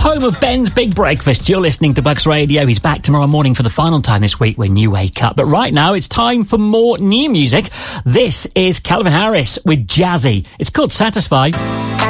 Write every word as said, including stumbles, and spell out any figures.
home of Ben's Big Breakfast. You're listening to Bucks Radio. He's back tomorrow morning for the final time this week when you wake up. But right now, it's time for more new music. This is Calvin Harris with Jazzy. It's called Satisfy.